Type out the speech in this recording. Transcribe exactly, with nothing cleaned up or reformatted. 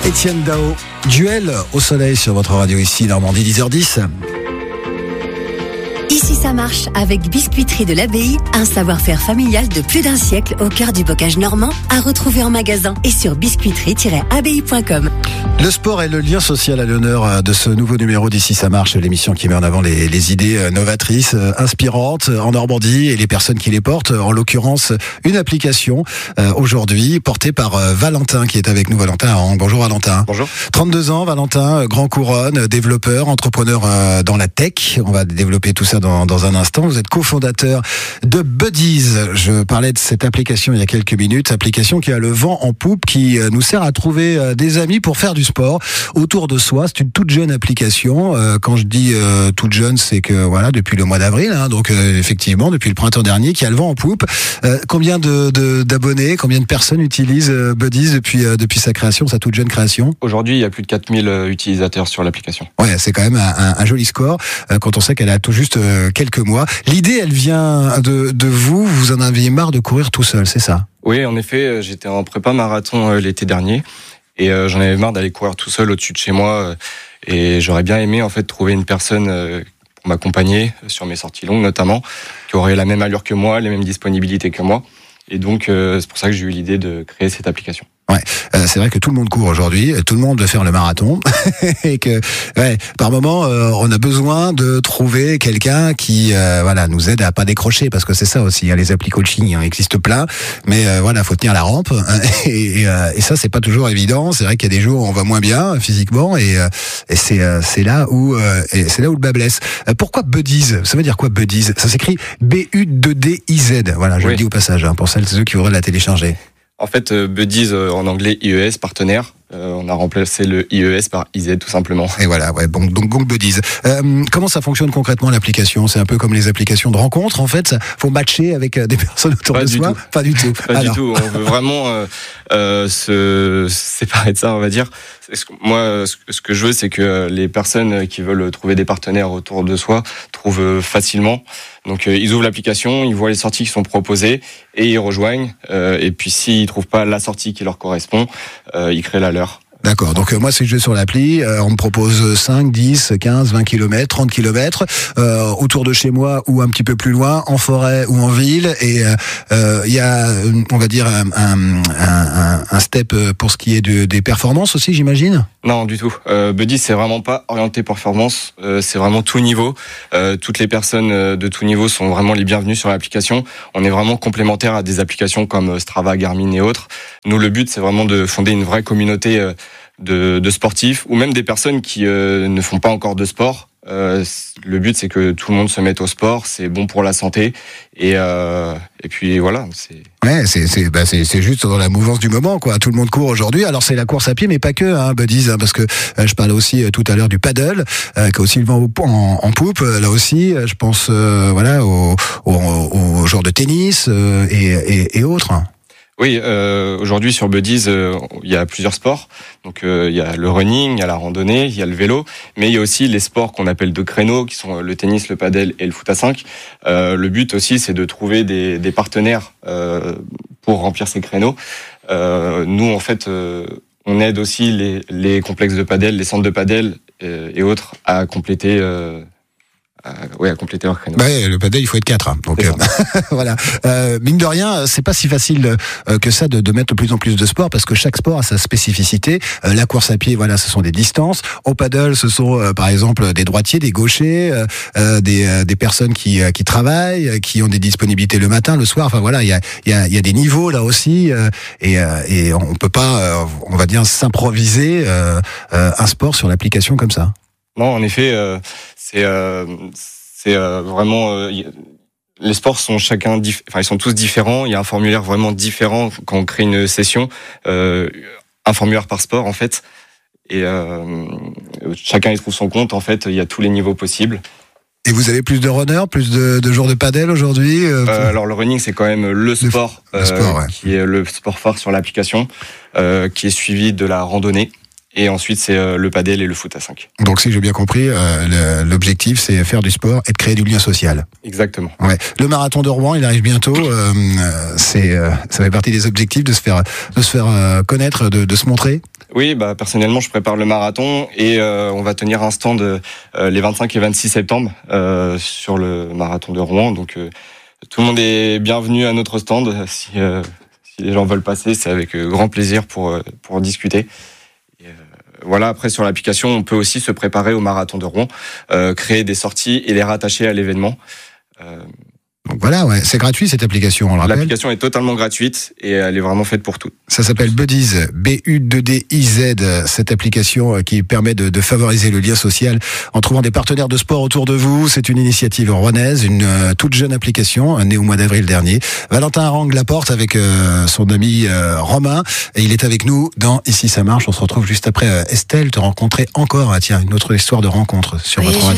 Étienne Dao, duel au soleil sur votre radio ici, Normandie, dix heures dix. Ici ça marche avec Biscuiterie de l'Abbaye, un savoir-faire familial de plus d'un siècle au cœur du bocage normand, à retrouver en magasin et sur biscuiterie tiret abbaye point com. Le sport est le lien social à l'honneur de ce nouveau numéro d'Ici ça marche, l'émission qui met en avant les, les idées novatrices, inspirantes en Normandie et les personnes qui les portent. En l'occurrence, une application euh, aujourd'hui portée par euh, Valentin qui est avec nous. Valentin Arang. Bonjour Valentin. Bonjour. trente-deux ans, Valentin, grand couronne, développeur, entrepreneur euh, dans la tech. On va développer tout ça dans, dans un instant. Vous êtes cofondateur de Buddies. Je parlais de cette application il y a quelques minutes, application qui a le vent en poupe, qui euh, nous sert à trouver euh, des amis pour faire du sport autour de soi. C'est une toute jeune application. Euh, quand je dis euh, toute jeune, c'est que voilà, depuis le mois d'avril, hein, donc euh, effectivement depuis le printemps dernier, qui a le vent en poupe. Euh, combien de, de d'abonnés, combien de personnes utilisent euh, Buddies depuis euh, depuis sa création, sa toute jeune création? Aujourd'hui, il y a plus de quatre mille utilisateurs sur l'application. Ouais, c'est quand même un, un, un joli score euh, quand on sait qu'elle a tout juste euh, quelques mois. L'idée, elle vient de de vous. Vous en aviez marre de courir tout seul, c'est ça? Oui, en effet, j'étais en prépa marathon euh, l'été dernier. Et euh, j'en avais marre d'aller courir tout seul au-dessus de chez moi. Euh, et j'aurais bien aimé en fait trouver une personne euh, pour m'accompagner sur mes sorties longues notamment, qui aurait la même allure que moi, les mêmes disponibilités que moi. Et donc euh, c'est pour ça que j'ai eu l'idée de créer cette application. Ouais, euh, c'est vrai que tout le monde court aujourd'hui, tout le monde veut faire le marathon et que ouais, par moment euh, on a besoin de trouver quelqu'un qui euh, voilà nous aide à pas décrocher, parce que c'est ça aussi, hein, les applis coaching hein, existent plein, mais euh, voilà, faut tenir la rampe hein, et, et, euh, et ça c'est pas toujours évident. C'est vrai qu'il y a des jours où on va moins bien physiquement et, euh, et c'est euh, c'est là où euh, et c'est là où le bas blesse. Euh, pourquoi Buddies? Ça veut dire quoi Buddies? Ça s'écrit B U deux D I Z. Voilà, je oui. le dis au passage hein, pour celles et ceux qui voudraient la télécharger. En fait, euh, Buddies, euh, en anglais, I E S, partenaire. Euh, on a remplacé le I E S par I Z, tout simplement. Et voilà, ouais, bon, donc, donc Buddies. Euh, comment ça fonctionne concrètement, l'application? C'est un peu comme les applications de rencontres, en fait? Ça, faut matcher avec des personnes autour Pas de du soi? Tout. Pas du tout. Pas Alors. du tout. On veut vraiment euh, euh, se séparer de ça, on va dire. Moi, ce que je veux, c'est que les personnes qui veulent trouver des partenaires autour de soi trouvent facilement. Donc, ils ouvrent l'application, ils voient les sorties qui sont proposées et ils rejoignent. Et puis, s'ils trouvent pas la sortie qui leur correspond, ils créent la leur. D'accord, donc euh, moi si je vais sur l'appli, euh, on me propose cinq, dix, quinze, vingt kilomètres, trente kilomètres euh, autour de chez moi ou un petit peu plus loin, en forêt ou en ville, et il euh, y a, on va dire, un, un, un, un step pour ce qui est de, des performances aussi, j'imagine? Non, du tout. Euh, Buddies, c'est vraiment pas orienté performance, euh, c'est vraiment tout niveau. Euh, toutes les personnes de tout niveau sont vraiment les bienvenues sur l'application. On est vraiment complémentaires à des applications comme Strava, Garmin et autres. Nous, le but, c'est vraiment de fonder une vraie communauté euh, De, de sportifs ou même des personnes qui euh, ne font pas encore de sport. Euh, le but, c'est que tout le monde se mette au sport, c'est bon pour la santé et euh, et puis voilà. C'est ouais, c'est c'est bah c'est c'est juste dans la mouvance du moment quoi. Tout le monde court aujourd'hui. Alors c'est la course à pied, mais pas que, hein, Buddies, hein, parce que euh, je parlais aussi euh, tout à l'heure du paddle, euh, qui a aussi le vent en, en poupe. Là aussi, je pense euh, voilà au, au, au genre de tennis euh, et, et et autres. Oui, euh, aujourd'hui sur Buddies, euh, il y a plusieurs sports. Donc euh, il y a le running, il y a la randonnée, il y a le vélo, mais il y a aussi les sports qu'on appelle de créneaux, qui sont le tennis, le padel et le foot à cinq. Euh, le but aussi, c'est de trouver des, des partenaires euh, pour remplir ces créneaux. Euh, nous, en fait, euh, on aide aussi les, les complexes de padel, les centres de padel euh, et autres à compléter. Euh, Euh, oui, à compléter leur créneau. Bah, le padel, il faut être quatre. Hein. Donc euh, voilà. Euh, mine de rien, c'est pas si facile euh, que ça de, de mettre de plus en plus de sport, parce que chaque sport a sa spécificité. Euh, la course à pied, voilà, ce sont des distances. Au paddle, ce sont euh, par exemple des droitiers, des gauchers, euh, euh, des, euh, des personnes qui, euh, qui travaillent, qui ont des disponibilités le matin, le soir. Enfin voilà, il y a, il y a, il y a des niveaux là aussi, euh, et, euh, et on peut pas, euh, on va dire, s'improviser euh, euh, un sport sur l'application comme ça. Non, en effet, euh, c'est euh, c'est euh, vraiment euh, y, les sports sont chacun, dif- enfin ils sont tous différents. Il y a un formulaire vraiment différent quand on crée une session, euh, un formulaire par sport en fait, et euh, chacun y trouve son compte. En fait, il y a tous les niveaux possibles. Et vous avez plus de runners, plus de, de jours de padel aujourd'hui euh, euh, Alors le running, c'est quand même le sport, le, le sport euh, ouais. qui est le sport phare sur l'application, euh, qui est suivi de la randonnée. Et ensuite, c'est euh, le padel et le foot à cinq. Donc, si j'ai bien compris, euh, le, l'objectif, c'est faire du sport et de créer du lien social. Exactement. Ouais. Le marathon de Rouen, il arrive bientôt. Euh, c'est, euh, ça fait partie des objectifs de se faire, de se faire euh, connaître, de, de se montrer. Oui, bah personnellement, je prépare le marathon et euh, on va tenir un stand euh, les vingt-cinq et vingt-six septembre euh, sur le marathon de Rouen. Donc euh, tout le monde est bienvenu à notre stand. Si, euh, si les gens veulent passer, c'est avec euh, grand plaisir pour euh, pour discuter. Et, euh, voilà. Après, sur l'application, on peut aussi se préparer au marathon de Rouen, euh, créer des sorties et les rattacher à l'événement. Euh, Donc voilà, ouais, c'est gratuit cette application, on le rappelle. L'application est totalement gratuite et elle est vraiment faite pour tout. Ça s'appelle Buddies, B U deux D I Z, cette application qui permet de, de favoriser le lien social en trouvant des partenaires de sport autour de vous. C'est une initiative rouennaise, une euh, toute jeune application, née au mois d'avril dernier. Valentin Arang la porte avec euh, son ami euh, Romain et il est avec nous dans Ici ça marche. On se retrouve juste après euh, Estelle, te rencontrer encore. Ah, tiens, une autre histoire de rencontre sur oui, votre radio.